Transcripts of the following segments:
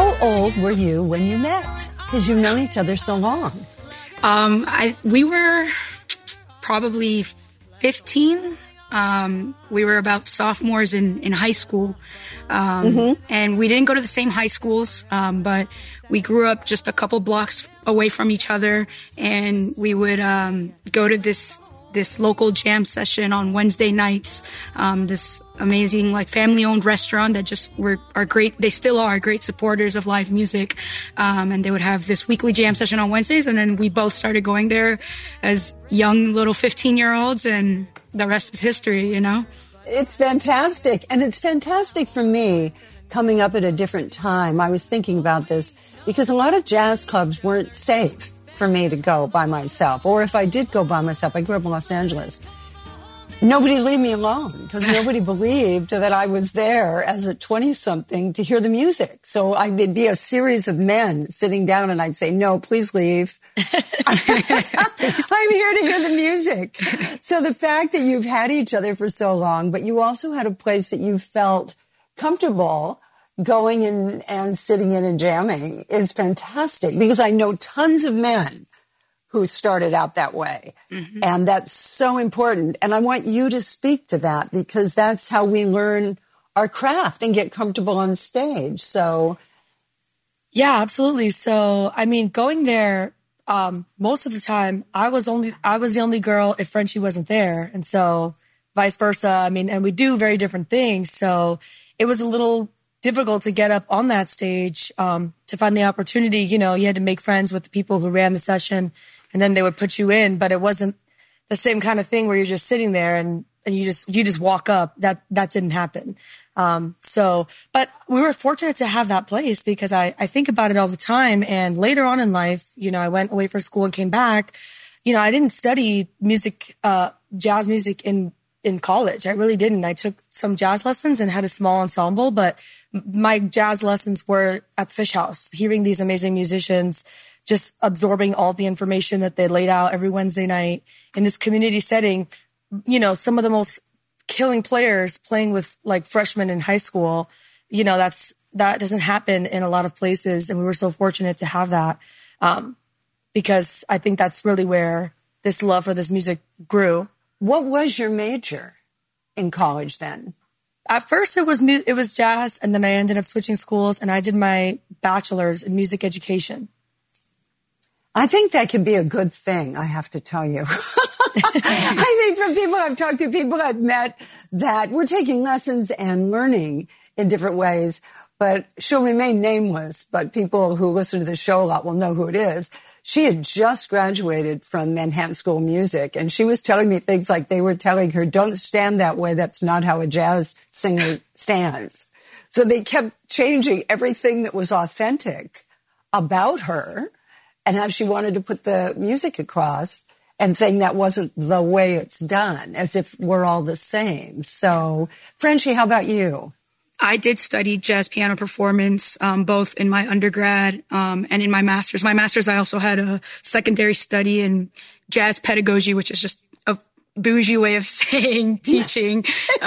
How old were you when you met? Because you've known each other so long. We were probably 15. We were about sophomores in high school. And we didn't go to the same high schools, but we grew up just a couple blocks away from each other. And we would go to this local jam session on Wednesday nights. This amazing, like, family-owned restaurant that just are great. They still are great supporters of live music. And they would have this weekly jam session on Wednesdays. And then we both started going there as young little 15-year-olds, and the rest is history, you know? It's fantastic. And it's fantastic for me coming up at a different time. I was thinking about this because a lot of jazz clubs weren't safe for me to go by myself. Or if I did go by myself, I grew up in Los Angeles, nobody leave me alone because nobody believed that I was there as a 20-something to hear the music. So I'd be a series of men sitting down and I'd say, no, please leave. I'm here to hear the music. So the fact that you've had each other for so long, but you also had a place that you felt comfortable going in and sitting in and jamming is fantastic, because I know tons of men who started out that way. Mm-hmm. And that's so important. And I want you to speak to that, because that's how we learn our craft and get comfortable on stage. So. Yeah, absolutely. So, I mean, going there, most of the time I was the only girl if Frenchie wasn't there. And so vice versa. I mean, and we do very different things. So it was a little difficult to get up on that stage, to find the opportunity. You know, you had to make friends with the people who ran the session, and then they would put you in, but it wasn't the same kind of thing where you're just sitting there and you just walk up. That didn't happen. But we were fortunate to have that place, because I think about it all the time. And later on in life, you know, I went away for school and came back. You know, I didn't study music, jazz music in college. I really didn't. I took some jazz lessons and had a small ensemble, but my jazz lessons were at the Fish House, hearing these amazing musicians, just absorbing all the information that they laid out every Wednesday night in this community setting. You know, some of the most killing players playing with like freshmen in high school. You know, that doesn't happen in a lot of places. And we were so fortunate to have that, because I think that's really where this love for this music grew. What was your major in college then? At first it was jazz, and then I ended up switching schools, and I did my bachelor's in music education. I think that can be a good thing, I have to tell you. I think from people I've talked to, people I've met, that we're taking lessons and learning in different ways, but she'll remain nameless, but people who listen to the show a lot will know who it is. She had just graduated from Manhattan School of Music, and she was telling me things like they were telling her, don't stand that way. That's not how a jazz singer stands. So they kept changing everything that was authentic about her and how she wanted to put the music across, and saying that wasn't the way it's done, as if we're all the same. So, Frenchie, how about you? I did study jazz piano performance, both in my undergrad and in my master's. My master's, I also had a secondary study in jazz pedagogy, which is just a bougie way of saying teaching.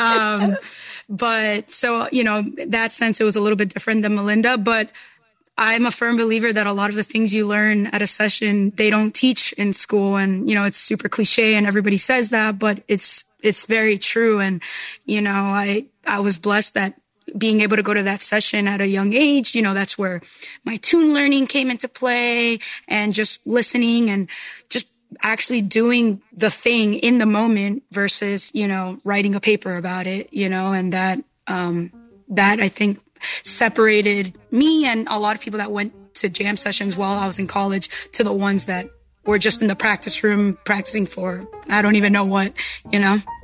But so, you know, in that sense, it was a little bit different than Melinda. But I'm a firm believer that a lot of the things you learn at a session, they don't teach in school. And, you know, it's super cliche and everybody says that, but it's very true. And, you know, I was blessed that being able to go to that session at a young age, you know, that's where my tune learning came into play, and just listening and just actually doing the thing in the moment versus, you know, writing a paper about it, you know, and that I think separated me and a lot of people that went to jam sessions while I was in college to the ones that were just in the practice room practicing for, I don't even know what, you know?